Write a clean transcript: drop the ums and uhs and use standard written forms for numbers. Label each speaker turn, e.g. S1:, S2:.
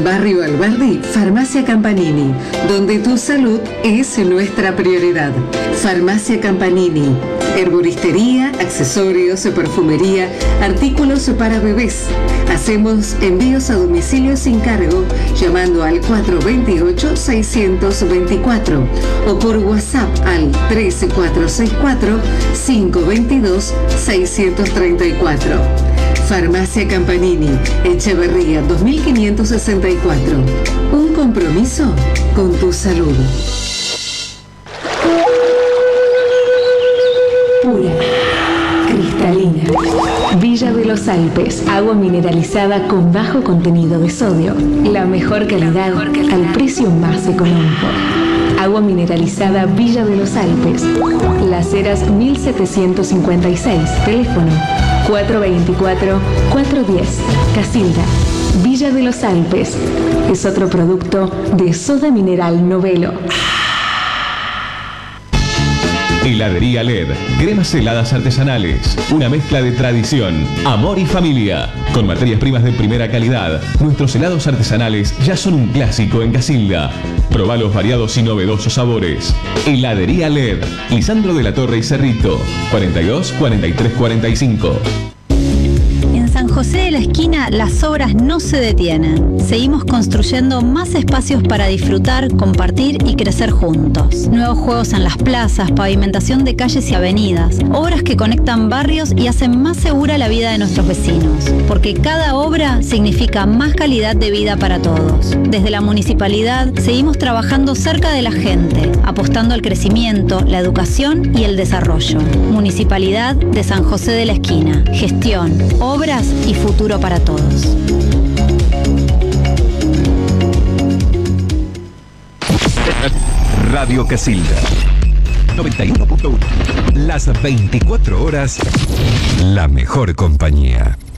S1: En Barrio Alberdi, Farmacia Campanini, donde tu salud es nuestra prioridad. Farmacia Campanini, herboristería, accesorios, perfumería, artículos para bebés. Hacemos envíos a domicilio sin cargo, llamando al 428-624 o por WhatsApp al 13464-522-634. Farmacia Campanini, Echeverría 2564. Un compromiso con tu salud.
S2: Pura, cristalina. Villa de los Alpes, agua mineralizada con bajo contenido de sodio. La mejor calidad al precio más económico. Agua mineralizada Villa de los Alpes. Las Heras 1756. Teléfono 424-410. Casilda. Villa de los Alpes. Es otro producto de Soda Mineral Novelo.
S3: Heladería LED, cremas heladas artesanales, una mezcla de tradición, amor y familia. Con materias primas de primera calidad, nuestros helados artesanales ya son un clásico en Casilda. Probá los variados y novedosos sabores. Heladería LED, Lisandro de la Torre y Cerrito, 42 43 45.
S4: En San José de la Esquina las obras no se detienen. Seguimos construyendo más espacios para disfrutar, compartir y crecer juntos. Nuevos juegos en las plazas, pavimentación de calles y avenidas, obras que conectan barrios y hacen más segura la vida de nuestros vecinos. Porque cada obra significa más calidad de vida para todos. Desde la municipalidad seguimos trabajando cerca de la gente, apostando al crecimiento, la educación y el desarrollo. Municipalidad de San José de la Esquina. Gestión, obras y futuro para todos.
S5: Radio Casilda 91.1. Las 24 horas, la mejor compañía.